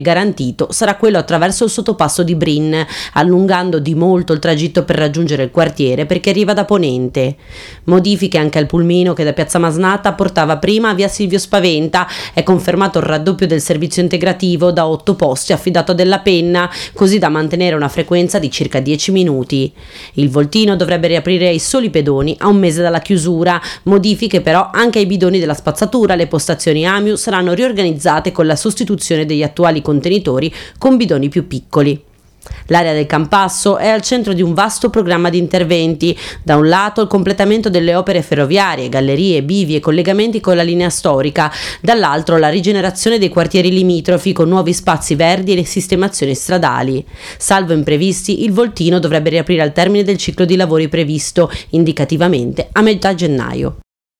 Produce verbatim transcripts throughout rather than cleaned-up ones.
garantito sarà quello attraverso il sottopasso di Brin, allungando di molto il tragitto per raggiungere il quartiere perché arriva da ponente. Modifiche anche al pulmino che da Piazza Masnata portava prima a via Silvio Spaventa. È confermato il raddoppio del servizio integrativo da otto posti affidato a Della Penna, così da mantenere una frequenza di circa dieci minuti. Il voltino dovrebbe riaprire ai soli pedoni a un mese dalla chiusura. Modifiche però anche ai bidoni della spazzatura. Le postazioni A M I U saranno riorganizzate con la sostituzione degli attuali contenitori con bidoni più piccoli. L'area del Campasso è al centro di un vasto programma di interventi. Da un lato il completamento delle opere ferroviarie, gallerie, bivi e collegamenti con la linea storica, dall'altro la rigenerazione dei quartieri limitrofi con nuovi spazi verdi e le sistemazioni stradali. Salvo imprevisti, il voltino dovrebbe riaprire al termine del ciclo di lavori previsto, indicativamente a metà gennaio.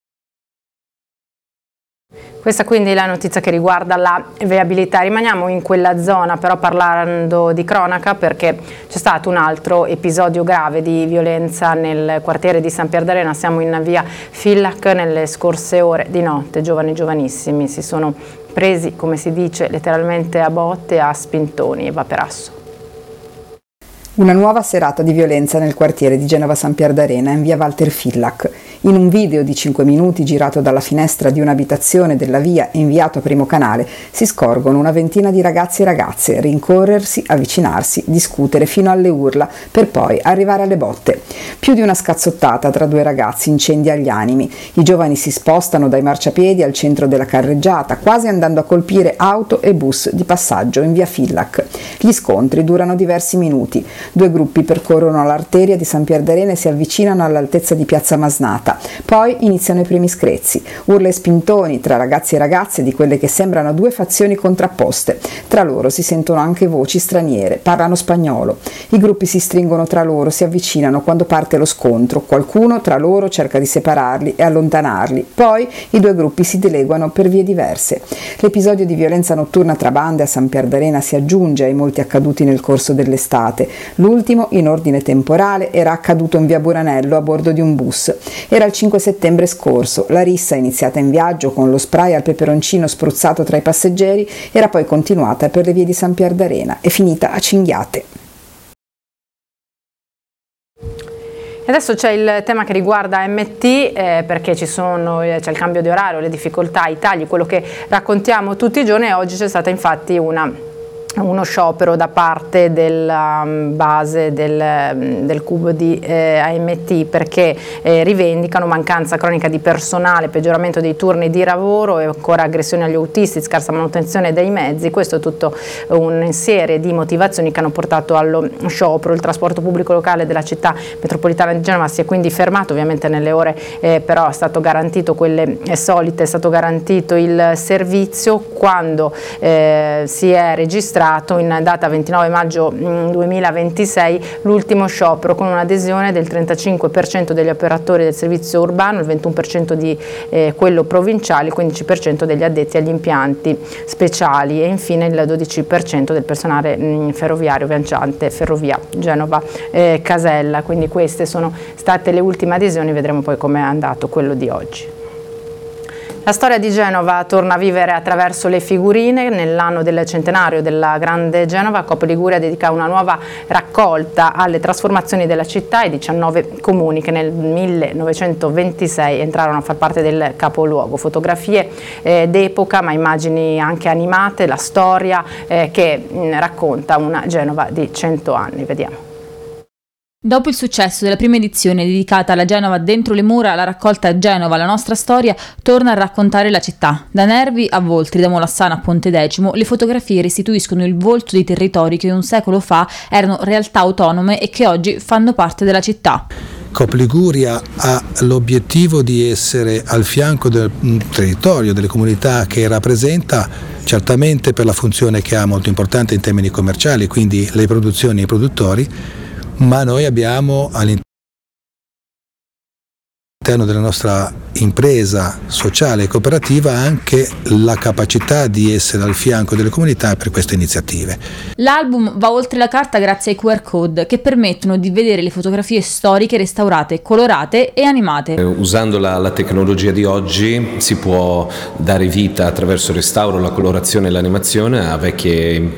Questa quindi è la notizia che riguarda la viabilità. Rimaniamo in quella zona però parlando di cronaca, perché c'è stato un altro episodio grave di violenza nel quartiere di San Pierdarena. Siamo in via Fillac. Nelle scorse ore di notte giovani giovanissimi si sono presi, come si dice, letteralmente a botte, a spintoni e vaperasso. Una nuova serata di violenza nel quartiere di Genova San Pierdarena in via Walter Fillac. In un video di cinque minuti girato dalla finestra di un'abitazione della via e inviato a Primo Canale si scorgono una ventina di ragazzi e ragazze rincorrersi, avvicinarsi, discutere fino alle urla per poi arrivare alle botte. Più di una scazzottata tra due ragazzi incendia gli animi. I giovani si spostano dai marciapiedi al centro della carreggiata, quasi andando a colpire auto e bus di passaggio in via Fillac. Gli scontri durano diversi minuti. Due gruppi percorrono l'arteria di San Pierdarena e si avvicinano all'altezza di Piazza Masnata. Poi iniziano i primi screzi, urla e spintoni tra ragazzi e ragazze di quelle che sembrano due fazioni contrapposte. Tra loro si sentono anche voci straniere, parlano spagnolo. I gruppi si stringono tra loro, si avvicinano quando parte lo scontro. Qualcuno tra loro cerca di separarli e allontanarli. Poi i due gruppi si dileguano per vie diverse. L'episodio di violenza notturna tra bande a San Pierdarena si aggiunge ai molti accaduti nel corso dell'estate. L'ultimo, in ordine temporale, era accaduto in via Buranello a bordo di un bus. Era il cinque settembre scorso. La rissa, iniziata in viaggio con lo spray al peperoncino spruzzato tra i passeggeri, era poi continuata per le vie di San Pierdarena e finita a cinghiate. Adesso c'è il tema che riguarda M T, eh, perché ci sono, c'è il cambio di orario, le difficoltà, i tagli, quello che raccontiamo tutti i giorni, e oggi c'è stata infatti una uno sciopero da parte della base del, del C U B di eh, A M T, perché eh, rivendicano mancanza cronica di personale, peggioramento dei turni di lavoro e ancora aggressioni agli autisti, scarsa manutenzione dei mezzi. Questo è tutto una serie di motivazioni che hanno portato allo sciopero. Il trasporto pubblico locale della città metropolitana di Genova si è quindi fermato, ovviamente nelle ore eh, però è stato garantito quelle solite, è stato garantito il servizio. Quando eh, si è registrato in data ventinove maggio duemilaventisei l'ultimo sciopero, con un'adesione del trentacinque per cento degli operatori del servizio urbano, il ventuno per cento di eh, quello provinciale, il quindici per cento degli addetti agli impianti speciali e infine il dodici per cento del personale mh, ferroviario viaggiante Ferrovia Genova eh, Casella. Quindi queste sono state le ultime adesioni, vedremo poi come è andato quello di oggi. La storia di Genova torna a vivere attraverso le figurine. Nell'anno del centenario della Grande Genova, Coop Liguria dedica una nuova raccolta alle trasformazioni della città e diciannove comuni che nel millenovecentoventisei entrarono a far parte del capoluogo. Fotografie eh, d'epoca, ma immagini anche animate, la storia eh, che mh, racconta una Genova di cento anni. Vediamo. Dopo il successo della prima edizione dedicata alla Genova dentro le mura, la raccolta Genova, la nostra storia, torna a raccontare la città. Da Nervi a Voltri, da Molassana a Pontedecimo, le fotografie restituiscono il volto dei territori che un secolo fa erano realtà autonome e che oggi fanno parte della città. Coop Liguria ha l'obiettivo di essere al fianco del territorio, delle comunità che rappresenta, certamente per la funzione che ha molto importante in termini commerciali, quindi le produzioni e i produttori, ma noi abbiamo all'interno della nostra impresa sociale e cooperativa anche la capacità di essere al fianco delle comunità per queste iniziative. L'album va oltre la carta grazie ai Q R code che permettono di vedere le fotografie storiche restaurate, colorate e animate. Usando la, la tecnologia di oggi si può dare vita attraverso il restauro, la colorazione e l'animazione a vecchie